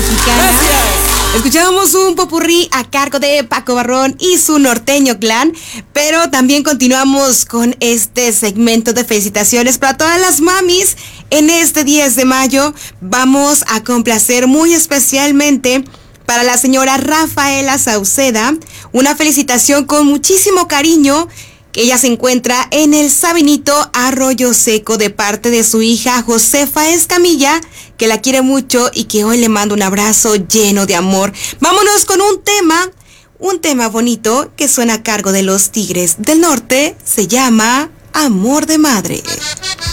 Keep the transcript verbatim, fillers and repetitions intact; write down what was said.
mexicana. Gracias. Escuchábamos un popurrí a cargo de Paco Barrón y su norteño clan, pero también continuamos con este segmento de felicitaciones para todas las mamis. En este diez de mayo vamos a complacer muy especialmente para la señora Rafaela Sauceda, una felicitación con muchísimo cariño, que ella se encuentra en el Sabinito Arroyo Seco de parte de su hija Josefa Escamilla, que la quiere mucho y que hoy le manda un abrazo lleno de amor. Vámonos con un tema, un tema bonito que suena a cargo de los Tigres del Norte, se llama Amor de Madre.